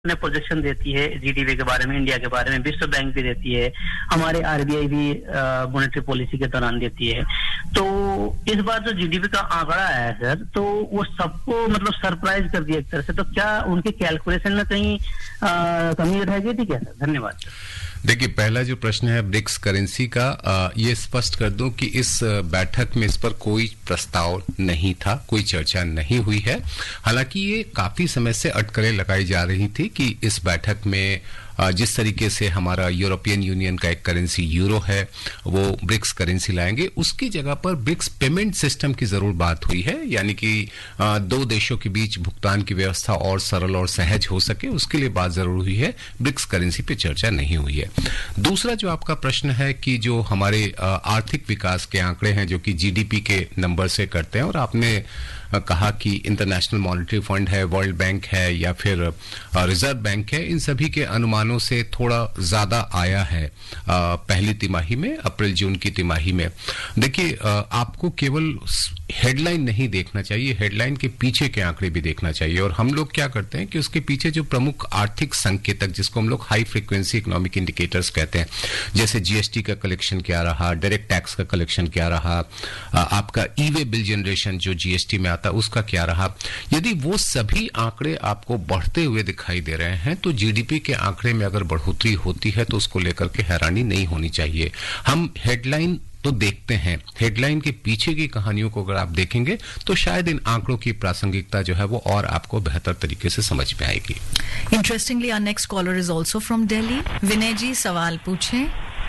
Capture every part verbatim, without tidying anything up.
ने प्रोजेक्शन देती है जीडीपी के बारे में, इंडिया के बारे में, विश्व बैंक भी देती है, हमारे आरबीआई भी मॉनेटरी पॉलिसी के दौरान देती है। तो इस बार जो जीडीपी का आंकड़ा आया है सर, तो वो सबको मतलब सरप्राइज कर दिया एक तरह से। तो क्या उनके कैलकुलेशन में कहीं आ, कमी रह गई थी क्या सर? धन्यवाद। देखिए, पहला जो प्रश्न है ब्रिक्स करेंसी का, आ, ये स्पष्ट कर दूं कि इस बैठक में इस पर कोई प्रस्ताव नहीं था, कोई चर्चा नहीं हुई है। हालांकि ये काफी समय से अटकलें लगाई जा रही थी कि इस बैठक में जिस तरीके से हमारा यूरोपियन यूनियन का एक करेंसी यूरो है, वो ब्रिक्स करेंसी लाएंगे, उसकी जगह पर ब्रिक्स पेमेंट सिस्टम की जरूर बात हुई है, यानी कि दो देशों के बीच भुगतान की व्यवस्था और सरल और सहज हो सके, उसके लिए बात जरूर हुई है। ब्रिक्स करेंसी पे चर्चा नहीं हुई है। दूसरा जो आपका प्रश्न है कि जो हमारे आर्थिक विकास के आंकड़े हैं जो कि जीडीपी के नंबर से करते हैं, और आपने कहा कि इंटरनेशनल मॉनेटरी फंड है, वर्ल्ड बैंक है या फिर रिजर्व बैंक है, इन सभी के अनुमानों से थोड़ा ज्यादा आया है पहली तिमाही में, अप्रैल जून की तिमाही में। देखिए, आपको केवल हेडलाइन नहीं देखना चाहिए, हेडलाइन के पीछे के आंकड़े भी देखना चाहिए। और हम लोग क्या करते हैं कि उसके पीछे जो प्रमुख आर्थिक संकेतक, जिसको हम लोग हाई फ्रीक्वेंसी इकोनॉमिक इंडिकेटर्स कहते हैं, जैसे जीएसटी का कलेक्शन क्या रहा, डायरेक्ट टैक्स का कलेक्शन क्या रहा, आपका ई वे बिल जनरेशन जो जीएसटी में आता उसका क्या रहा, यदि वो सभी आंकड़े आपको बढ़ते हुए दिखाई दे रहे हैं तो जीडीपी के आंकड़े में अगर बढ़ोतरी होती है तो उसको लेकर के हैरानी नहीं होनी चाहिए। हम हेडलाइन तो देखते हैं, हेडलाइन के पीछे की कहानियों को अगर आप देखेंगे तो शायद इन आंकड़ों की प्रासंगिकता जो है वो और आपको बेहतर तरीके से समझ में आएगी। Interestingly our next collar is also from Delhi. विनय जी, सवाल पूछें।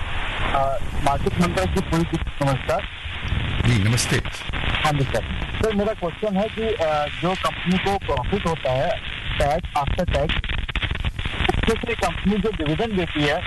मार्केट मंत्री जी, पूरी नमस्कार जी। नमस्ते। हाँ जी सर। सर मेरा क्वेश्चन है कि जो कंपनी को प्रॉफिट होता है टैक्स आफ्टर टैक्स, उससे से कंपनी जो डिविडेंड देती है,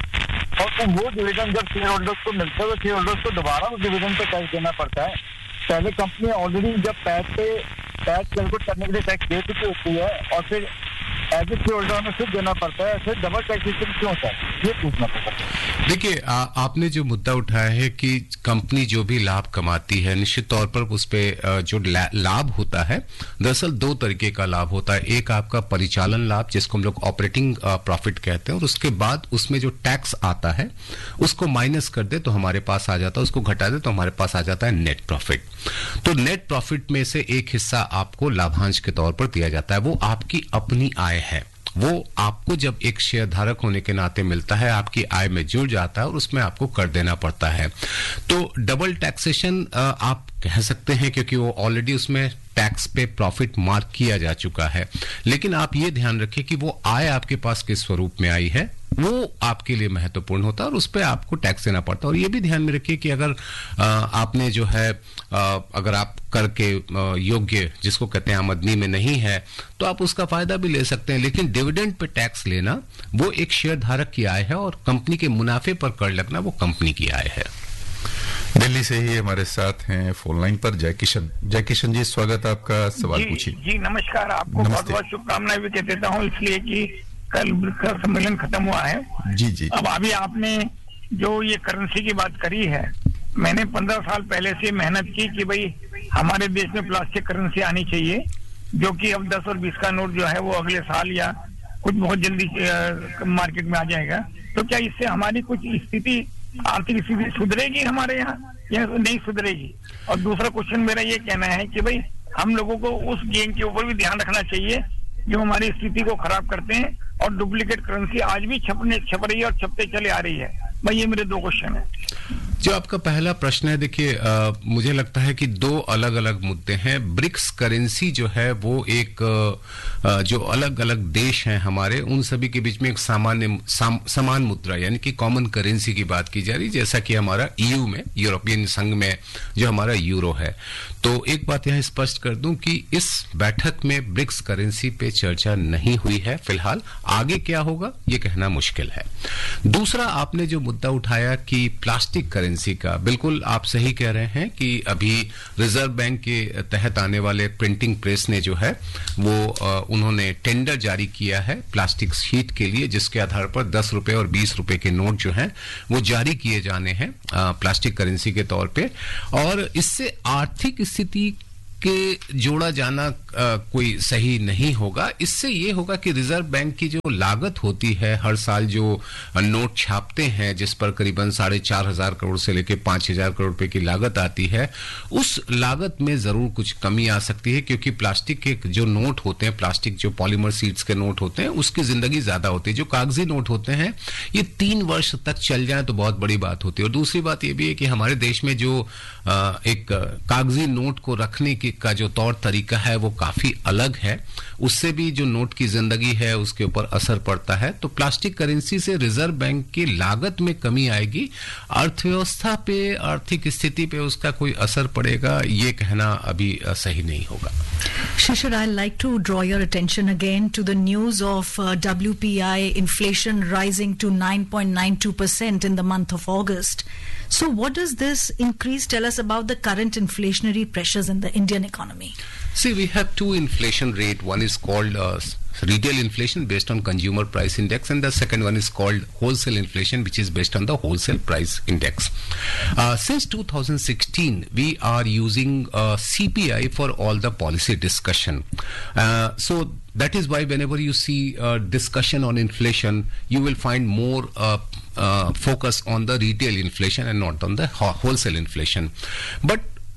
और तो वो डिविडेंड जब शेयर होल्डर्स को मिलता है तो शेयर होल्डर्स को दोबारा उस डिविडेंड पे टैक्स देना पड़ता है। पहले कंपनी ऑलरेडी जब टैक्स पे टैक्स कैलकुलेट करने के लिए टैक्स दे चुकी होती है और फिर एज ए शेयर होल्डर में फिर देना पड़ता है, फिर डबल टैक्सेशन क्यों होता है, ये पूछना पड़ता। देखिए, आपने जो मुद्दा उठाया है कि कंपनी जो भी लाभ कमाती है, निश्चित तौर पर उस पे जो लाभ होता है, दरअसल दो तरीके का लाभ होता है। एक आपका परिचालन लाभ, जिसको हम लोग ऑपरेटिंग प्रॉफिट कहते हैं, और उसके बाद उसमें जो टैक्स आता है उसको माइनस कर दे तो हमारे पास आ जाता है, उसको घटा दे तो हमारे पास आ जाता है नेट प्रॉफिट। तो नेट प्रॉफिट में से एक हिस्सा आपको लाभांश के तौर पर दिया जाता है, वो आपकी अपनी आय है, वो आपको जब एक शेयर धारक होने के नाते मिलता है, आपकी आय में जुड़ जाता है और उसमें आपको कर देना पड़ता है। तो डबल टैक्सेशन आप कह सकते हैं क्योंकि वो ऑलरेडी उसमें टैक्स पे प्रॉफिट मार्क किया जा चुका है। लेकिन आप ये ध्यान रखें कि वो आय आपके पास किस स्वरूप में आई है, वो आपके लिए महत्वपूर्ण होता है और उस पर आपको टैक्स देना पड़ता है। और ये भी ध्यान में रखिए कि अगर आ, आपने जो है आ, अगर आप कर के योग्य, जिसको कहते हैं आमदनी में नहीं है, तो आप उसका फायदा भी ले सकते हैं। लेकिन डिविडेंड पे टैक्स लेना वो एक शेयर धारक की आय है और कंपनी के मुनाफे पर कर लगना वो कंपनी की आय है। दिल्ली से ही हमारे साथ हैं फोन लाइन पर जय किशन। जय किशन जी, स्वागत आपका, सवाल पूछिए। जी नमस्कार, आपको बहुत बहुत शुभकामनाएं भी कह देता हूँ, इसलिए कि कल का सम्मेलन खत्म हुआ है। जी जी। अब अभी आपने जो ये करेंसी की बात करी है, मैंने पंद्रह साल पहले से मेहनत की कि भाई हमारे देश में प्लास्टिक करेंसी आनी चाहिए, जो कि अब दस और बीस का नोट जो है वो अगले साल या कुछ बहुत जल्दी मार्केट में आ जाएगा। तो क्या इससे हमारी कुछ स्थिति, आर्थिक स्थिति सुधरेगी हमारे यहाँ या नहीं सुधरेगी? और दूसरा क्वेश्चन मेरा ये कहना है कि भाई हम लोगों को उस गेम के ऊपर भी ध्यान रखना चाहिए जो हमारी स्थिति को खराब करते हैं, और डुप्लीकेट करेंसी आज भी छपने छप रही है और छपते चले आ रही है। भाई ये मेरे दो क्वेश्चन है। जो आपका पहला प्रश्न है, देखिए मुझे लगता है कि दो अलग अलग मुद्दे हैं। ब्रिक्स करेंसी जो है वो एक आ, जो अलग अलग देश हैं हमारे, उन सभी के बीच में एक सामान्य साम, समान मुद्रा यानी कि कॉमन करेंसी की बात की जा रही, जैसा कि हमारा ईयू में, यूरोपियन संघ में जो हमारा यूरो है। तो एक बात यहाँ स्पष्ट कर दूं कि इस बैठक में ब्रिक्स करेंसी पे चर्चा नहीं हुई है फिलहाल। आगे क्या होगा ये कहना मुश्किल है। दूसरा, आपने जो मुद्दा उठाया कि प्लास्टिक करेंसी का, बिल्कुल आप सही कह रहे हैं कि अभी रिजर्व बैंक के तहत आने वाले प्रिंटिंग प्रेस ने जो है वो आ, उन्होंने टेंडर जारी किया है प्लास्टिक शीट के लिए, जिसके आधार पर दस रुपए और बीस रुपए के नोट जो हैं वो जारी किए जाने हैं प्लास्टिक करेंसी के तौर पे। और इससे आर्थिक स्थिति के जोड़ा जाना आ, कोई सही नहीं होगा। इससे ये होगा कि रिजर्व बैंक की जो लागत होती है, हर साल जो नोट छापते हैं जिस पर करीबन साढ़े चार हजार करोड़ से लेकर पांच हजार करोड़ रुपए की लागत आती है, उस लागत में जरूर कुछ कमी आ सकती है, क्योंकि प्लास्टिक के जो नोट होते हैं, प्लास्टिक जो पॉलीमर सीड्स के नोट होते हैं, उसकी जिंदगी ज्यादा होती है। जो कागजी नोट होते हैं ये तीन वर्ष तक चल जाए तो बहुत बड़ी बात होती है। और दूसरी बात ये भी है कि हमारे देश में जो आ, एक कागजी नोट को रखने की का जो तौर तरीका है वो काफी अलग है, उससे भी जो नोट की जिंदगी है उसके ऊपर असर पड़ता है। तो प्लास्टिक करेंसी से रिजर्व बैंक की लागत में कमी आएगी, अर्थव्यवस्था पे, आर्थिक स्थिति पे उसका कोई असर पड़ेगा ये कहना अभी सही नहीं होगा। Shishir, I'd like to draw your attention again to the news of uh, W P I inflation rising to nine point nine two percent in the month of August. So what does this increase tell us about the current inflationary pressures in the Indian economy? See, we have two inflation rate. One is called uh, retail inflation based on consumer price index, and the second one is called wholesale inflation, which is based on the wholesale price index. Uh, since two thousand sixteen, we are using uh, C P I for all the policy discussion. Uh, so that is why whenever you see uh, discussion on inflation, you will find more uh, uh, focus on the retail inflation and not on the ho- wholesale inflation. But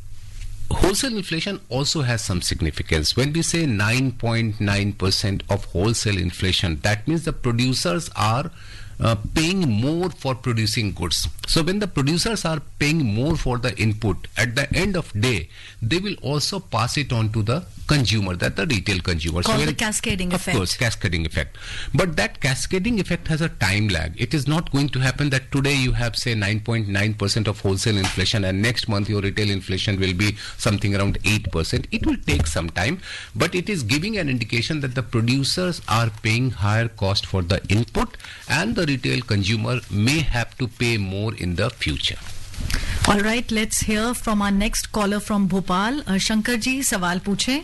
wholesale inflation also has some significance. When we say nine point nine percent of wholesale inflation, that means the producers are uh, paying more for producing goods. So when the producers are paying more for the input, at the end of day, they will also pass it on to the consumer, that the retail consumer. Called so the cascading of effect. Of course, cascading effect. But that cascading effect has a time lag. It is not going to happen that today you have say nine point nine percent of wholesale inflation and next month your retail inflation will be something around eight percent. It will take some time, but it is giving an indication that the producers are paying higher cost for the input and the retail consumer may have to pay more in the future. All right, let's hear from our next caller from Bhopal. Uh, Shankar ji, सवाल पूछें.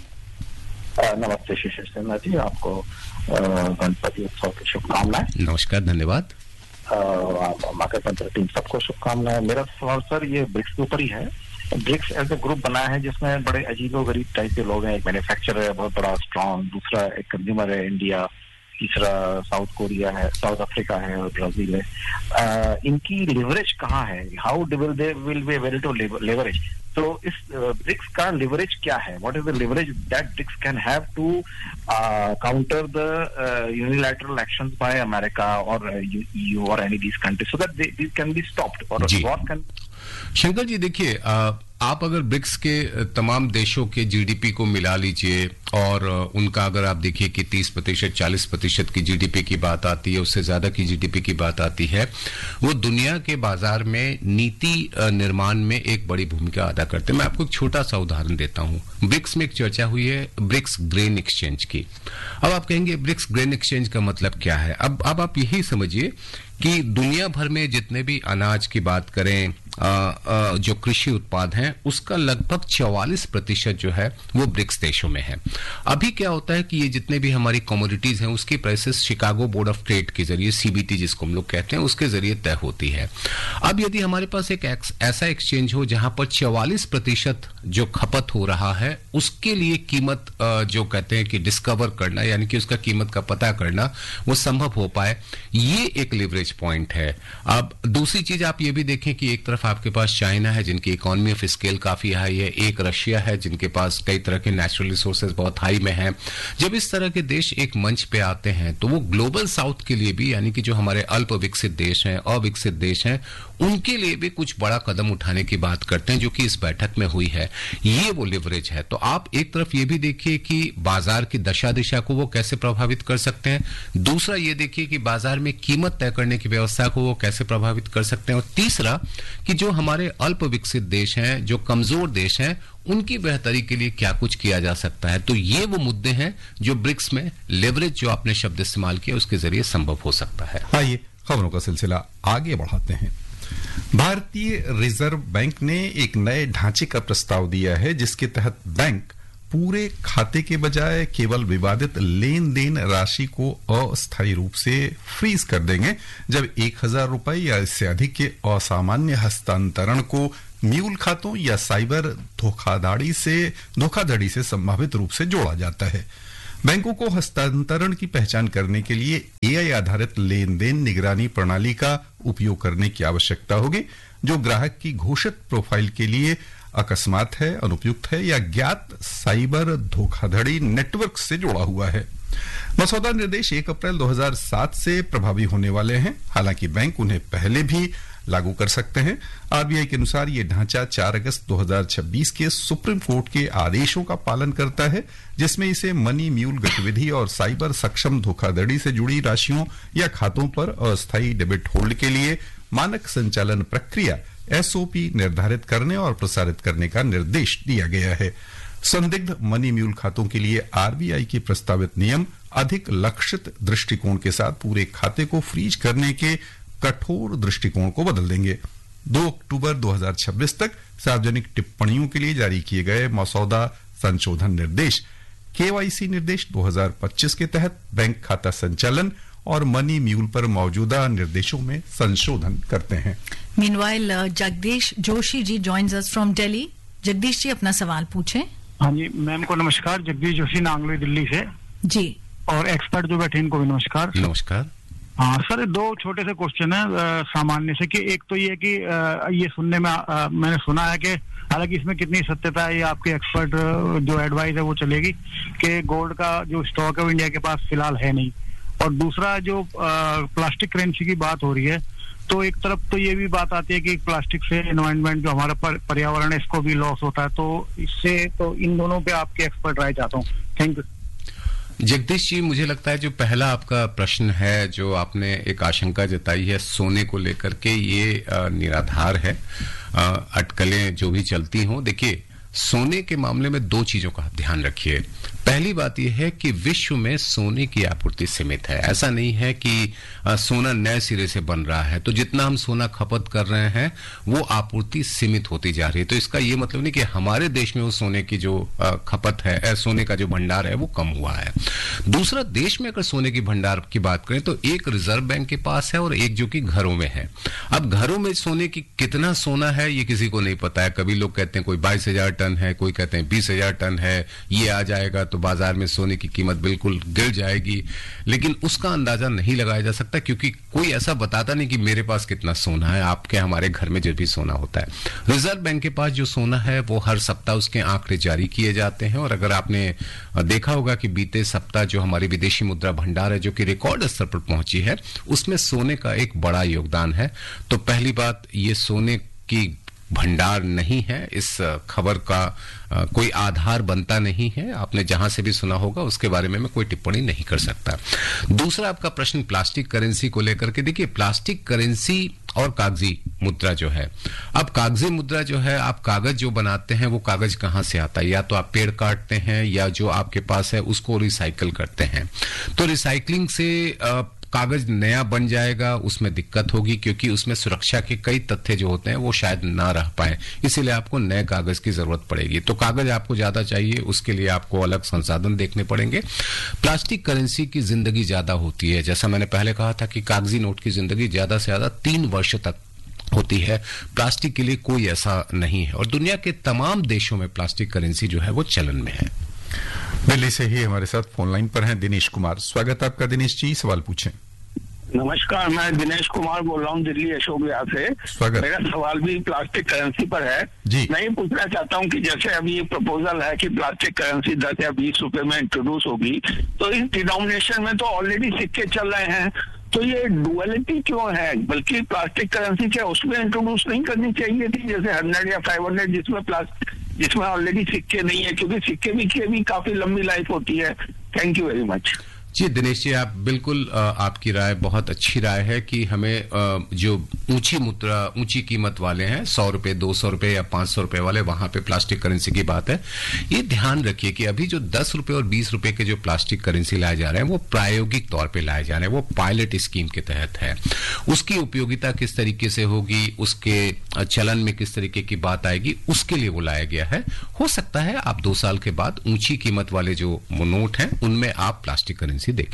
नमस्ते शिशिर सिन्हा जी, आपको गणपति उत्सव की शुभकामनाएं। नमस्कार, धन्यवाद। Makar Sankranti team सबको शुभकामनाएं। मेरा सवाल सर ये ब्रिक्स के ऊपर ही है। ब्रिक्स ऐसे ग्रुप बना है जिसमें बड़े अजीबो गरीब टाइप के लोग हैं। एक मैन्युफैक्चरर है बहुत बड़ा स्ट्रॉन्ग, दूसरा एक कंज्यूमर है इंडिया, तीसरा साउथ कोरिया है, साउथ अफ्रीका है और ब्राजील है। इनकी लिवरेज कहाँ है? How will they will be able to leverage? तो इस ब्रिक्स का लिवरेज क्या है? What is the leverage that BRICS can have to counter the unilateral actions by America और ईयू और any these countries so that this can be stopped और what can? Shankar ji देखिए, आप अगर ब्रिक्स के तमाम देशों के जीडीपी को मिला लीजिए और उनका अगर आप देखिए कि तीस प्रतिशत चालीस प्रतिशत की जीडीपी की बात आती है, उससे ज्यादा की जीडीपी की बात आती है, वो दुनिया के बाजार में नीति निर्माण में एक बड़ी भूमिका अदा करते हैं। मैं आपको एक छोटा सा उदाहरण देता हूं। ब्रिक्स में एक चर्चा हुई है ब्रिक्स ग्रेन एक्सचेंज की। अब आप कहेंगे ब्रिक्स ग्रेन एक्सचेंज का मतलब क्या है? अब अब आप यही समझिए कि दुनिया भर में जितने भी अनाज की बात करें, आ, आ, जो कृषि उत्पाद हैं, उसका लगभग चौवालीस प्रतिशत जो है वो ब्रिक्स देशों में है। अभी क्या होता है कि ये जितने भी हमारी कमोडिटीज हैं उसकी prices Chicago board of trade के जरिए, सीबीटी जिसको हम लोग कहते हैं, उसके जरिए तय होती है। अब यदि हमारे पास एक ऐसा एक्सचेंज हो जहां पर चौवालीस प्रतिशत जो खपत हो रहा है उसके लिए कीमत जो कहते हैं कि डिस्कवर करना, यानी कि उसका कीमत का पता करना, वो संभव हो पाए, ये एक लिवरेज पॉइंट है। अब दूसरी चीज आप ये भी देखें कि एक तरफ आपके पास चाइना है जिनकी इकोनॉमी ऑफ स्केल काफी हाई है, एक रशिया है जिनके पास कई तरह के नेचुरल रिसोर्सेज बहुत हाई में हैं। जब इस तरह के देश एक मंच पे आते हैं तो वो ग्लोबल साउथ के लिए भी, यानी कि जो हमारे अल्प विकसित देश हैं, अविकसित देश हैं, उनके लिए भी कुछ बड़ा कदम उठाने की बात करते हैं, जो कि इस बैठक में हुई है। ये वो लिवरेज है। तो आप एक तरफ ये भी देखिए कि बाजार की दशा दिशा को वो कैसे प्रभावित कर सकते हैं, दूसरा ये देखिए कि बाजार में कीमत तय करने की व्यवस्था को वो कैसे प्रभावित कर सकते हैं, और तीसरा कि जो हमारे अल्प विकसित देश हैं, जो कमजोर देश हैं, उनकी बेहतरी के लिए क्या कुछ किया जा सकता है। तो ये वो मुद्दे हैं जो ब्रिक्स में लिवरेज, जो आपने शब्द इस्तेमाल किया, उसके जरिए संभव हो सकता है। आइए खबरों का सिलसिला आगे बढ़ाते हैं। भारतीय रिजर्व बैंक ने एक नए ढांचे का प्रस्ताव दिया है जिसके तहत बैंक पूरे खाते के बजाय केवल विवादित लेन देन राशि को अस्थायी रूप से फ्रीज कर देंगे जब एक हजार रुपए या इससे अधिक के असामान्य हस्तांतरण को म्यूल खातों या साइबर धोखाधड़ी से धोखाधड़ी से संभावित रूप से जोड़ा जाता है। बैंकों को हस्तांतरण की पहचान करने के लिए एआई आधारित लेन देन निगरानी प्रणाली का उपयोग करने की आवश्यकता होगी, जो ग्राहक की घोषित प्रोफाइल के लिए अकस्मात है, अनुपयुक्त है या ज्ञात साइबर धोखाधड़ी नेटवर्क से जुड़ा हुआ है। मसौदा निर्देश एक अप्रैल दो हज़ार सात से प्रभावी होने वाले हैं, हालांकि बैंक उन्हें पहले भी लागू कर सकते हैं। आरबीआई के अनुसार ये ढांचा चार अगस्त दो हज़ार छब्बीस के सुप्रीम कोर्ट के आदेशों का पालन करता है, जिसमें इसे मनी म्यूल गतिविधि और साइबर सक्षम धोखाधड़ी से जुड़ी राशियों या खातों पर अस्थायी डेबिट होल्ड के लिए मानक संचालन प्रक्रिया एसओपी निर्धारित करने और प्रसारित करने का निर्देश दिया गया है। संदिग्ध मनी म्यूल खातों के लिए आरबीआई के प्रस्तावित नियम अधिक लक्षित दृष्टिकोण के साथ पूरे खाते को फ्रीज करने के कठोर दृष्टिकोण को बदल देंगे। दो अक्टूबर दो हज़ार छब्बीस तक सार्वजनिक टिप्पणियों के लिए जारी किए गए मसौदा संशोधन निर्देश केवाईसी निर्देश दो हज़ार पच्चीस के तहत बैंक खाता संचालन और मनी म्यूल पर मौजूदा निर्देशों में संशोधन करते हैं। Meanwhile, uh, Jagdish Joshi ji joins us from Delhi. Jagdish ji अपना सवाल पूछें। हाँ जी, मैम को नमस्कार। जगदीश जोशी नांगलोई दिल्ली से जी, और एक्सपर्ट जो बैठे इनको भी नमस्कार। नमस्कार। हाँ सर, दो छोटे से क्वेश्चन है सामान्य से कि एक तो ये कि आ, ये सुनने में आ, मैंने सुना है कि हालांकि इसमें कितनी सत्यता है ये आपके एक्सपर्ट जो एडवाइस है वो चलेगी कि गोल्ड का जो स्टॉक है वो इंडिया के पास फिलहाल है नहीं। और दूसरा जो प्लास्टिक करेंसी की बात हो रही है, तो एक तरफ तो ये भी बात आती है कि प्लास्टिक से एनवायरनमेंट जो हमारा पर, पर्यावरण है इसको भी लॉस होता है, तो इससे तो इन दोनों पे आपके एक्सपर्ट राय चाहता हूँ। Thank you. जगदीश जी, मुझे लगता है जो पहला आपका प्रश्न है, जो आपने एक आशंका जताई है सोने को लेकर के, ये निराधार है। अटकलें जो भी चलती हों, देखिए सोने के मामले में दो चीजों का ध्यान रखिए। पहली बात यह है कि विश्व में सोने की आपूर्ति सीमित है। ऐसा नहीं है कि सोना नए सिरे से बन रहा है, तो जितना हम सोना खपत कर रहे हैं वो आपूर्ति सीमित होती जा रही है। तो इसका ये मतलब नहीं कि हमारे देश में वो सोने की जो खपत है, सोने का जो भंडार है वो कम हुआ है। दूसरा, देश में अगर सोने की भंडार की बात करें तो एक रिजर्व बैंक के पास है और एक जो कि घरों में है। अब घरों में सोने की कितना सोना है ये किसी को नहीं पता है। कभी लोग कहते हैं कोई बाईस हजार टन है, कोई कहते हैं बीस हजार टन है, ये आ जाएगा तो बाजार में सोने की कीमत बिल्कुल गिर जाएगी। लेकिन उसका अंदाजा नहीं लगाया जा सकता, क्योंकि कोई ऐसा बताता नहीं कि मेरे पास कितना सोना है। आपके हमारे घर में जो भी सोना होता है, रिजर्व बैंक के पास जो सोना है वो हर सप्ताह उसके आंकड़े जारी किए जाते हैं। और अगर आपने देखा होगा कि बीते सप्ताह जो हमारी विदेशी मुद्रा भंडार है जो कि रिकॉर्ड स्तर पर पहुंची है, उसमें सोने का एक बड़ा योगदान है। तो पहली बात, ये सोने की भंडार नहीं है, इस खबर का आ, कोई आधार बनता नहीं है। आपने जहां से भी सुना होगा उसके बारे में मैं कोई टिप्पणी नहीं कर सकता। दूसरा आपका प्रश्न प्लास्टिक करेंसी को लेकर के, देखिए प्लास्टिक करेंसी और कागजी मुद्रा जो है, अब कागजी मुद्रा जो है, आप कागज जो बनाते हैं वो कागज कहां से आता है? या तो आप पेड़ काटते हैं या जो आपके पास है उसको रिसाइकल करते हैं। तो रिसाइकलिंग से आ, कागज नया बन जाएगा, उसमें दिक्कत होगी, क्योंकि उसमें सुरक्षा के कई तथ्य जो होते हैं वो शायद ना रह पाए, इसीलिए आपको नए कागज की जरूरत पड़ेगी। तो कागज आपको ज्यादा चाहिए, उसके लिए आपको अलग संसाधन देखने पड़ेंगे। प्लास्टिक करेंसी की जिंदगी ज्यादा होती है, जैसा मैंने पहले कहा था कि कागजी नोट की जिंदगी ज्यादा से ज्यादा तीन वर्ष तक होती है। प्लास्टिक के लिए कोई ऐसा नहीं है और दुनिया के तमाम देशों में प्लास्टिक करेंसी जो है वो चलन में है। दिल्ली से ही हमारे साथ फोन लाइन पर हैं दिनेश कुमार। स्वागत आपका दिनेश जी, सवाल पूछें। नमस्कार, मैं दिनेश कुमार बोल रहा हूँ दिल्ली अशोक विहार से। स्वागत। मेरा सवाल भी प्लास्टिक करेंसी पर है जी। मैं ये पूछना चाहता हूँ कि जैसे अभी ये प्रपोजल है कि प्लास्टिक करेंसी दस या बीस रुपए में इंट्रोड्यूस होगी, तो इस डिनोमिनेशन में तो ऑलरेडी सिक्के चल रहे हैं, तो ये डुअलिटी क्यों है? बल्कि प्लास्टिक करेंसी क्या उसमें इंट्रोड्यूस नहीं करनी चाहिए थी, जैसे हंड्रेड या फाइव हंड्रेड जिसमें प्लास्टिक जिसमें ऑलरेडी सिक्के नहीं है, क्योंकि सिक्के भी की भी काफी लंबी लाइफ होती है। Thank you very much. जी दिनेश जी, आप बिल्कुल, आपकी राय बहुत अच्छी राय है कि हमें जो ऊंची मुद्रा ऊंची कीमत वाले हैं, सौ रुपए दो सौ रुपए या पांच सौ रुपए वाले, वहां पे प्लास्टिक करेंसी की बात है। ये ध्यान रखिए कि अभी जो दस रुपए और बीस रुपए के जो प्लास्टिक करेंसी लाए जा रहे हैं वो प्रायोगिक तौर पे लाए जा रहे हैं, वो पायलट स्कीम के तहत है। उसकी उपयोगिता किस तरीके से होगी, उसके चलन में किस तरीके की बात आएगी, उसके लिए वो लाया गया है। हो सकता है आप दो साल के बाद ऊंची कीमत वाले जो नोट हैं उनमें आप प्लास्टिक करेंसी देखेंगे।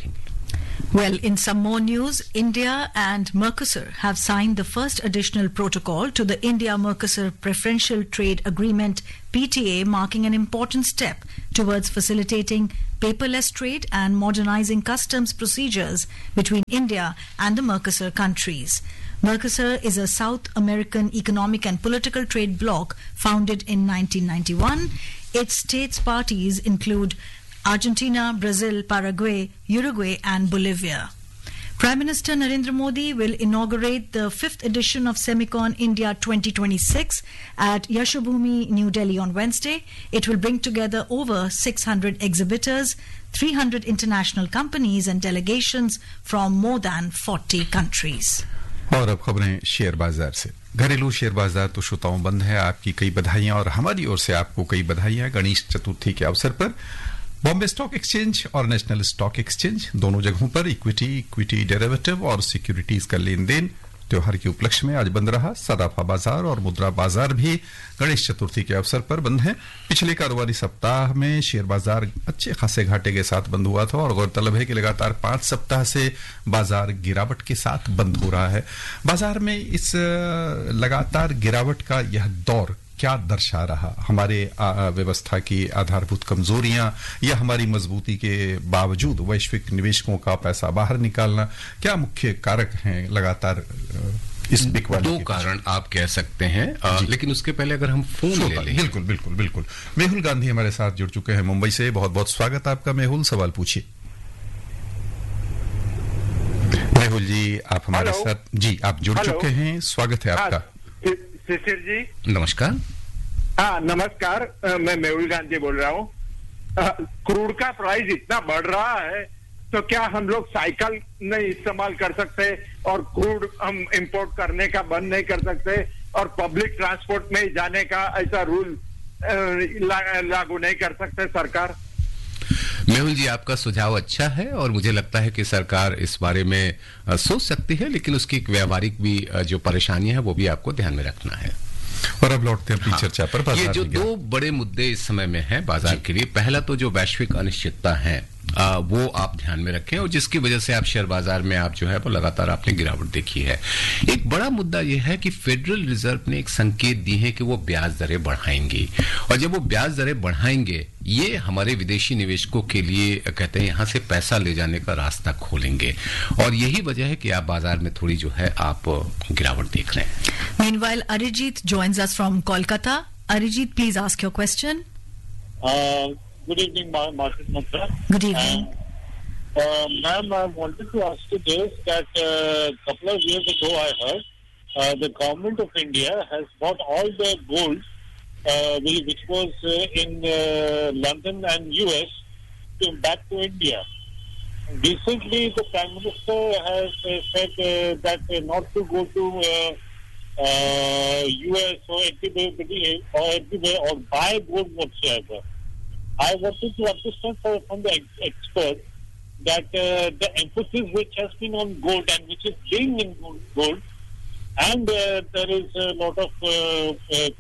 Well, in some more news, India and Mercosur have signed the first additional protocol to the India-Mercosur Preferential Trade Agreement P T A, marking an important step towards facilitating paperless trade and modernizing customs procedures between India and the Mercosur countries. Mercosur is a South American economic and political trade bloc founded in nineteen ninety-one. Its states parties include Argentina, Brazil, Paraguay, Uruguay and Bolivia. Prime Minister Narendra Modi will inaugurate the fifth edition of Semicon India twenty twenty-six at Yashobhoomi, New Delhi on Wednesday. It will bring together over six hundred exhibitors, three hundred international companies and delegations from more than forty countries. और अब खबरें share बाजार से। घरेलू share बाजार तो श्रोताओं बंद है। आपकी कई बधाइयां और हमारी ओर से आपको कई बधाइयां गणेश चतुर्थी के अवसर पर। बॉम्बे स्टॉक एक्सचेंज और नेशनल स्टॉक एक्सचेंज दोनों जगहों पर इक्विटी, इक्विटी डेरिवेटिव और सिक्योरिटीज का लेन देन त्योहार के उपलक्ष्य में आज बंद रहा। सराफा बाजार और मुद्रा बाजार भी गणेश चतुर्थी के अवसर पर बंद हैं। पिछले कारोबारी सप्ताह में शेयर बाजार अच्छे खासे घाटे के साथ बंद हुआ था और गौरतलब है कि लगातार पांच सप्ताह से बाजार गिरावट के साथ बंद हो रहा है। बाजार में इस लगातार गिरावट का यह दौर क्या दर्शा रहा? हमारे व्यवस्था की आधारभूत कमजोरियां या हमारी मजबूती के बावजूद वैश्विक निवेशकों का पैसा बाहर निकालना, क्या मुख्य कारक हैं लगातार इस बिकवाली? दो कारण आप कह सकते हैं, आ, लेकिन उसके पहले अगर हम फोन ले लें। बिल्कुल बिल्कुल बिल्कुल। मेहुल गांधी हमारे साथ जुड़ चुके हैं मुंबई से। बहुत बहुत स्वागत आपका मेहुल, सवाल पूछिए। मेहुल जी आप हमारे साथ, जी आप जुड़ चुके हैं, स्वागत है आपका। शिशिर जी नमस्कार। हाँ नमस्कार, मैं मेहुल गांधी बोल रहा हूँ। क्रूड का प्राइस इतना बढ़ रहा है तो क्या हम लोग साइकिल नहीं इस्तेमाल कर सकते और क्रूड हम इंपोर्ट करने का बंद नहीं कर सकते और पब्लिक ट्रांसपोर्ट में जाने का ऐसा रूल ला, लागू नहीं कर सकते सरकार? मेहुल जी आपका सुझाव अच्छा है और मुझे लगता है कि सरकार इस बारे में सोच सकती है, लेकिन उसकी एक व्यावहारिक भी जो परेशानियां है वो भी आपको ध्यान में रखना है। और अब लौटते हैं अपनी हाँ, चर्चा पर। ये जो दो बड़े मुद्दे इस समय में हैं बाजार के लिए, पहला तो जो वैश्विक अनिश्चितता है आ, वो आप ध्यान में रखें और जिसकी वजह से आप शेयर बाजार में आप जो है वो लगातार आपने गिरावट देखी है। एक बड़ा मुद्दा यह है कि फेडरल रिजर्व ने एक संकेत दी है कि वो ब्याज दरें बढ़ाएंगे और जब वो ब्याज दरें बढ़ाएंगे ये हमारे विदेशी निवेशकों के लिए कहते हैं यहां से पैसा ले जाने का रास्ता खोलेंगे और यही वजह है कि आप बाजार में थोड़ी जो है आप गिरावट देख रहे हैं। Meanwhile, Arijit joins us from Kolkata. Arijit, please ask your question. Uh, good evening, Martin Matra. Good evening. Uh, uh, ma'am, I wanted to ask you this, that a uh, couple of years ago I heard uh, the government of India has bought all the gold uh, which was uh, in uh, London and U S to back to India. Recently, the Prime Minister has uh, said uh, that uh, not to go to uh, uh, U S or anywhere or anywhere or buy gold whatsoever. I wanted to understand for, from the ex- expert that uh, the emphasis which has been on gold and which is being in gold, and uh, there is a lot of uh,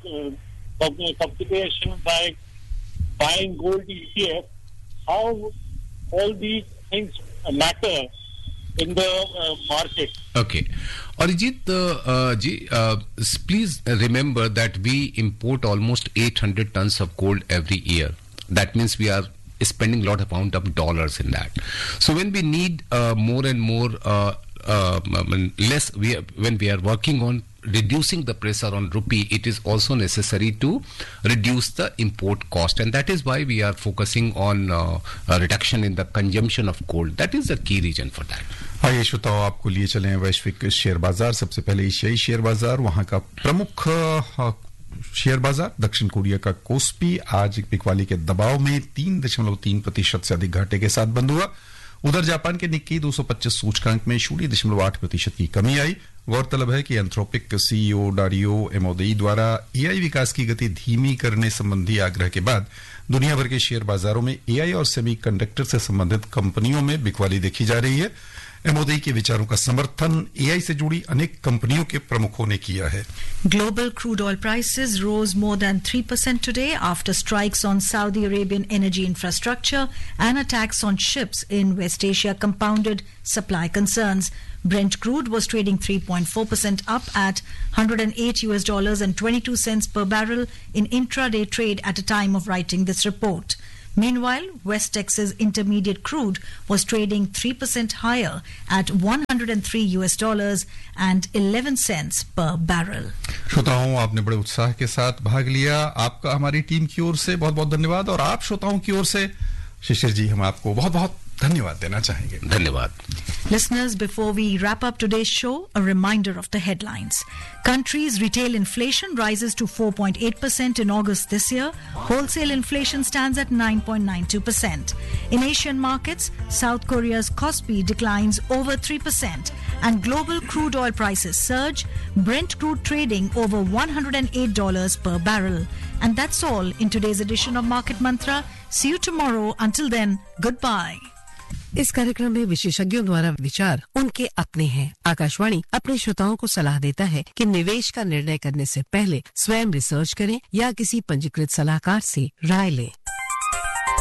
uh, competition by buying gold E T F. How all these things matter in the uh, market? Okay. Arijit uh, uh, ji, uh, please remember that we import almost eight hundred tons of gold every year. That means we are spending a lot of amount of dollars in that. So when we need uh, more and more uh, uh, less, we are, when we are working on reducing the pressure on rupee, it is also necessary to reduce the import cost, and that is why we are focusing on uh, a reduction in the consumption of gold. That is the key reason for that. आइए श्रोताओ, आपको लिए चले वैश्विक share बाजार। सबसे पहले एशियाई share बाजार, वहां का प्रमुख शेयर बाजार दक्षिण कोरिया का कोस्पी आज बिकवाली के दबाव में तीन दशमलव तीन प्रतिशत से अधिक घाटे के साथ बंद हुआ। उधर जापान के निक्की दो सौ पच्चीस सूचकांक में शून्य दशमलव आठ प्रतिशत की कमी आई। गौरतलब है कि एंथ्रोपिक सीईओ डारियो एमोदेई द्वारा एआई विकास की गति धीमी करने संबंधी आग्रह के बाद दुनिया भर के शेयर बाजारों में एआई और सेमीकंडक्टर से संबंधित कंपनियों में बिकवाली देखी जा रही है। एमओडी के विचारों का समर्थन एआई से जुड़ी अनेक कंपनियों के प्रमुखों ने किया है। Global crude oil prices rose more than three percent today after strikes on Saudi Arabian energy infrastructure and attacks on ships in West Asia compounded supply concerns. Brent crude was trading three point four percent up at one hundred eight U S dollars and twenty-two cents per barrel in intraday trade at a time of writing this report. Meanwhile, West Texas Intermediate crude was trading three percent higher at one hundred three U S dollars and eleven cents per barrel. श्रोताओं, आपने बड़े उत्साह के साथ भाग लिया। आपका हमारी टीम की ओर से बहुत बहुत धन्यवाद और आप श्रोताओं की ओर से शिशिर जी हम आपको बहुत बहुत धन्यवाद देना चाहेंगे। धन्यवाद। Listeners, before we wrap up today's show, a reminder of the headlines. Country's retail inflation rises to four point eight percent in August this year. Wholesale inflation stands at nine point nine two percent. In Asian markets, South Korea's Kospi declines over three percent and global crude oil prices surge, Brent crude trading over one hundred eight dollars per barrel. And that's all in today's edition of Market Mantra. See you tomorrow. Until then, goodbye. इस कार्यक्रम में विशेषज्ञों द्वारा विचार उनके अपने हैं। आकाशवाणी अपने श्रोताओं को सलाह देता है कि निवेश का निर्णय करने से पहले स्वयं रिसर्च करें या किसी पंजीकृत सलाहकार से राय लें।